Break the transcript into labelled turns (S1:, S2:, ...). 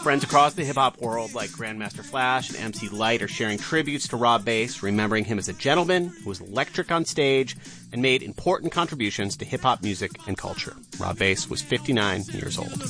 S1: Friends across the hip-hop world like Grandmaster Flash and MC Lyte are sharing tributes to Rob Base, remembering him as a gentleman who was electric on stage and made important contributions to hip-hop music and culture. Rob Base was 59 years old.